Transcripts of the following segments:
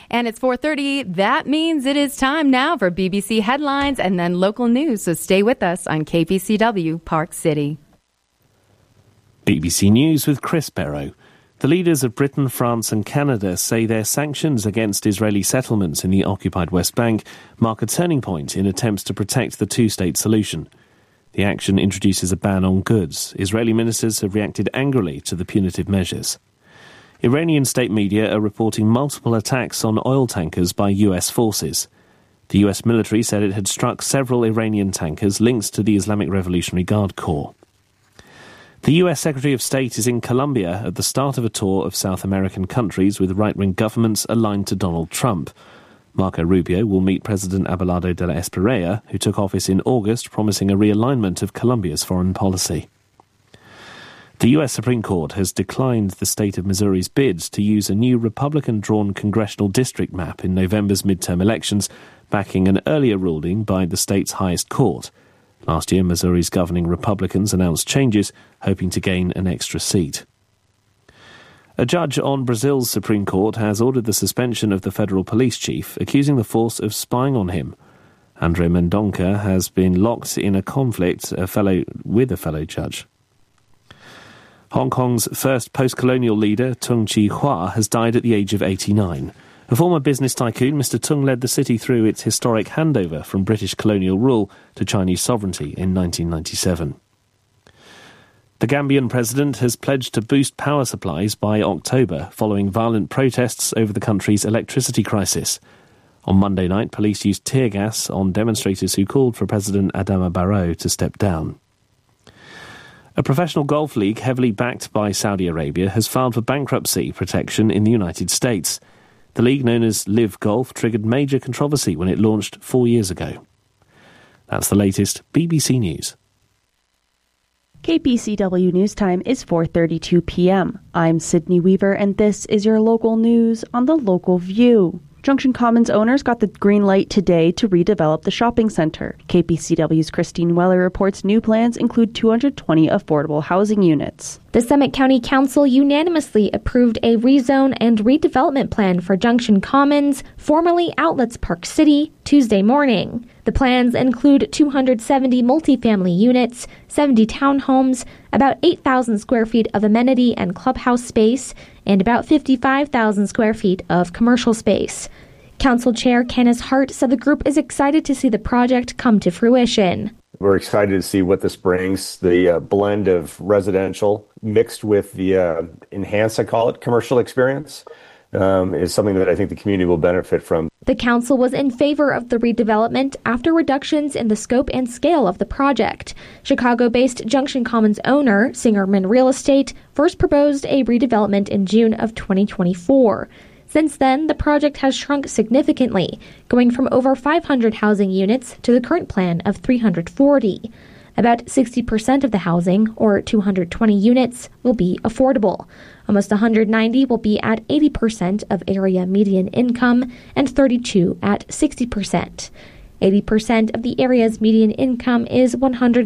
And it's 4:30. That means it is time now for BBC Headlines and then local news. So stay with us on KPCW Park City. BBC News with Chris Barrow. The leaders of Britain, France and Canada say their sanctions against Israeli settlements in the occupied West Bank mark a turning point in attempts to protect the two-state solution. The action introduces a ban on goods. Israeli ministers have reacted angrily to the punitive measures. Iranian state media are reporting multiple attacks on oil tankers by US forces. The US military said it had struck several Iranian tankers linked to the Islamic Revolutionary Guard Corps. The US Secretary of State is in Colombia at the start of a tour of South American countries with right-wing governments aligned to Donald Trump. Marco Rubio will meet President Abelardo de la Espriella, who took office in August, promising a realignment of Colombia's foreign policy. The US Supreme Court has declined the state of Missouri's bid to use a new Republican-drawn congressional district map in November's midterm elections, backing an earlier ruling by the state's highest court. Last year, Missouri's governing Republicans announced changes, hoping to gain an extra seat. A judge on Brazil's Supreme Court has ordered the suspension of the federal police chief, accusing the force of spying on him. André Mendonça has been locked in a conflict with a fellow judge. Hong Kong's first post-colonial leader, Tung Chee-hwa, has died at the age of 89. A former business tycoon, Mr. Tung led the city through its historic handover from British colonial rule to Chinese sovereignty in 1997. The Gambian president has pledged to boost power supplies by October following violent protests over the country's electricity crisis. On Monday night, police used tear gas on demonstrators who called for President Adama Barrow to step down. A professional golf league heavily backed by Saudi Arabia has filed for bankruptcy protection in the United States. The league, known as Live Golf, triggered major controversy when it launched 4 years ago. That's the latest BBC News. KPCW News Time is 4:32 p.m. I'm Sydney Weaver, and this is your local news on the Local View. Junction Commons owners got the green light today to redevelop the shopping centre. KPCW's Christine Weller reports new plans include 220 affordable housing units. The Summit County Council unanimously approved a rezone and redevelopment plan for Junction Commons, formerly Outlets Park City, Tuesday morning. The plans include 270 multifamily units, 70 townhomes, about 8,000 square feet of amenity and clubhouse space, and about 55,000 square feet of commercial space. Council Chair Kenneth Hart said the group is excited to see the project come to fruition. We're excited to see what this brings. The blend of residential mixed with the enhanced, I call it, commercial experience is something that I think the community will benefit from. The council was in favor of the redevelopment after reductions in the scope and scale of the project. Chicago-based Junction Commons owner, Singerman Real Estate, first proposed a redevelopment in June of 2024. Since then, the project has shrunk significantly, going from over 500 housing units to the current plan of 340. About 60% of the housing, or 220 units, will be affordable. Almost 190 will be at 80% of area median income and 32 at 60%. 80% of the area's median income is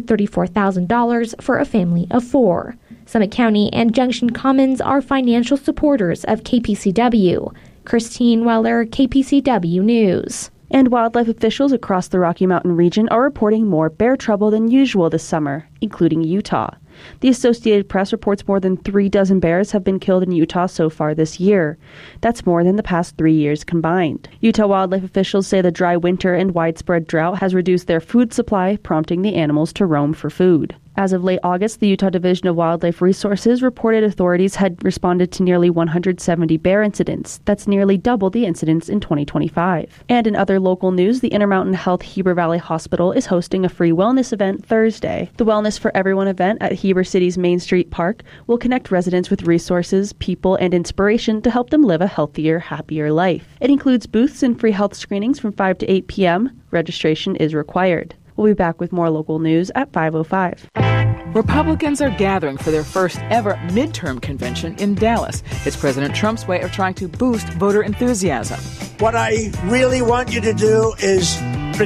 $134,000 for a family of four. Summit County and Junction Commons are financial supporters of KPCW. Christine Weller, KPCW News. And wildlife officials across the Rocky Mountain region are reporting more bear trouble than usual this summer, including Utah. The Associated Press reports more than 36 bears have been killed in Utah so far this year. That's more than the past 3 years combined. Utah wildlife officials say the dry winter and widespread drought has reduced their food supply, prompting the animals to roam for food. As of late August, the Utah Division of Wildlife Resources reported authorities had responded to nearly 170 bear incidents. That's nearly double the incidents in 2025. And in other local news, the Intermountain Health Heber Valley Hospital is hosting a free wellness event Thursday. The Wellness for Everyone event at Heber City's Main Street Park will connect residents with resources, people, and inspiration to help them live a healthier, happier life. It includes booths and free health screenings from 5 to 8 p.m. Registration is required. We'll be back with more local news at 5:05. Republicans are gathering for their first ever midterm convention in Dallas. It's President Trump's way of trying to boost voter enthusiasm. What I really want you to do is